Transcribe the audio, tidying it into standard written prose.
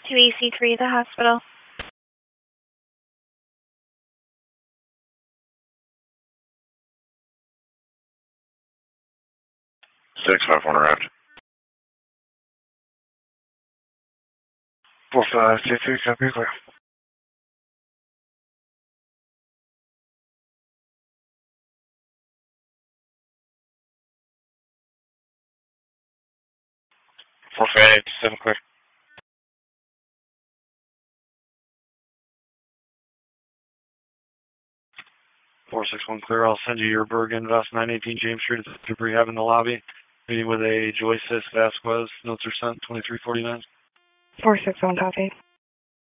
to AC3, the hospital. 651 arrived. 4523, copy, clear. Four five eight seven clear. 461 clear. I'll send you your Bergen Vest 918 James Street to rehab in the lobby. Meeting with a Joyce Vasquez. Notes are sent 2349. 461 copy.